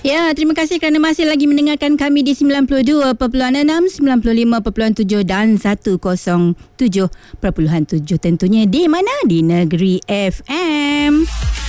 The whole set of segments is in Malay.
Ya, terima kasih kerana masih lagi mendengarkan kami di 92.6, 95.7 dan 107.7 tentunya di mana? Di Negeri FM.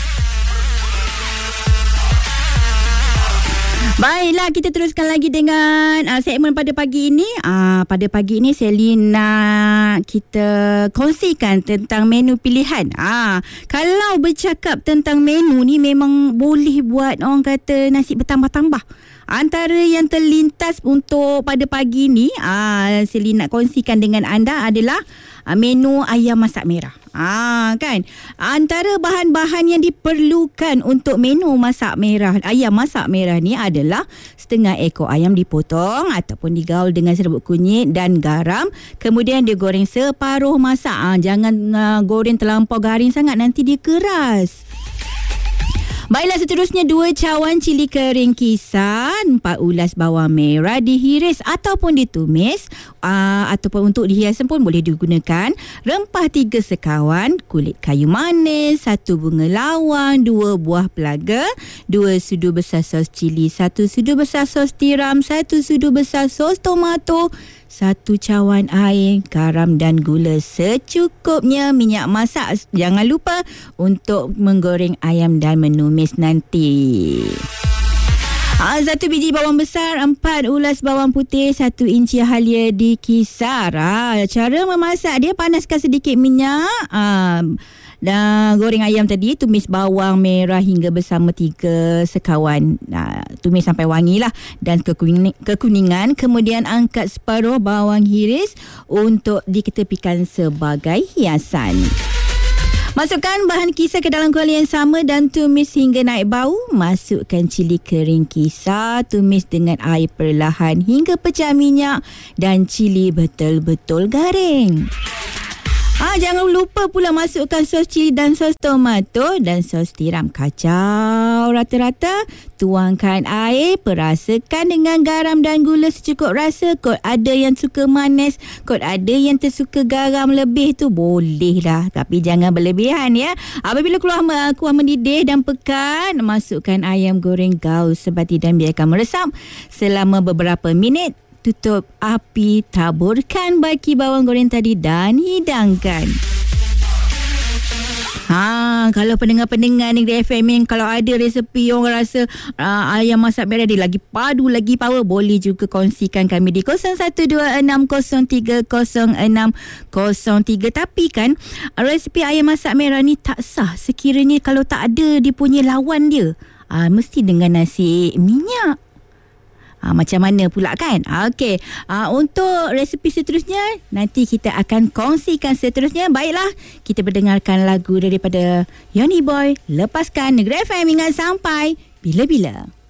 Baiklah, kita teruskan lagi dengan segmen pada pagi ini. Pada pagi ini Selina kita kongsikan tentang menu pilihan. Kalau bercakap tentang menu ni memang boleh buat orang kata nasi bertambah-tambah. Antara yang terlintas untuk pada pagi ni Selina nak kongsikan dengan anda adalah menu ayam masak merah. Kan, antara bahan-bahan yang diperlukan untuk menu masak merah, ayam masak merah ni adalah setengah ekor ayam dipotong ataupun digaul dengan serbuk kunyit dan garam, kemudian digoreng separuh masak. Jangan goreng terlampau garing sangat, nanti dia keras. Baiklah, seterusnya 2 cawan cili kering kisan, 4 ulas bawang merah dihiris ataupun ditumis, ataupun untuk dihiasan pun boleh digunakan. Rempah 3 sekawan, kulit kayu manis, 1 bunga lawang, 2 buah pelaga, 2 sudu besar sos cili, 1 sudu besar sos tiram, 1 sudu besar sos tomato, 1 cawan air, garam dan gula secukupnya, minyak masak jangan lupa untuk menggoreng ayam dan menumis nanti. 1 biji bawang besar, 4 ulas bawang putih, 1 inci halia dikisar. Cara memasak dia, panaskan sedikit minyak, dan goreng ayam tadi, tumis bawang merah hingga bersama 3 sekawan. Tumis sampai wangi lah dan kekuningan. Kemudian angkat separuh bawang hiris untuk diketepikan sebagai hiasan. Masukkan bahan kisar ke dalam kuali yang sama dan tumis hingga naik bau. Masukkan cili kering kisar, tumis dengan air perlahan hingga pecah minyak dan cili betul-betul garing. Jangan lupa pula masukkan sos cili dan sos tomato dan sos tiram. Kacau rata-rata. Tuangkan air, perasakan dengan garam dan gula secukup rasa. Kot ada yang suka manis, kot ada yang tersuka garam lebih tu boleh lah. Tapi jangan berlebihan ya. Apabila kuah mendidih dan pekat, masukkan ayam goreng gaul sebati dan biarkan meresap selama beberapa minit. Tutup api, taburkan baki bawang goreng tadi dan hidangkan. Kalau pendengar-pendengar Negeri FM yang kalau ada resepi orang rasa ayam masak merah dia lagi padu, lagi power, boleh juga kongsikan kami di 0126030603. Tapi kan resepi ayam masak merah ni tak sah sekiranya kalau tak ada dia punya lawan dia. Mesti dengan nasi minyak. Macam mana pula kan? Okey. Untuk resepi seterusnya nanti kita akan kongsikan seterusnya. Baiklah, kita berdengarkan lagu daripada Yoni Boy, Lepaskan. Negeri FM ingat sampai bila-bila.